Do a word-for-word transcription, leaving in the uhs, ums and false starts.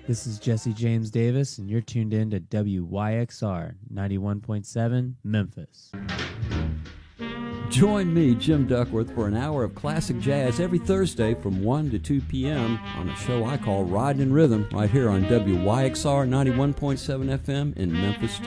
This is Jesse James Davis, and you're tuned in to W Y X R ninety-one point seven Memphis. Join me, Jim Duckworth, for an hour of classic jazz every Thursday from one to two p.m. on a show I call Riding in Rhythm right here on W Y X R ninety-one point seven F M in Memphis,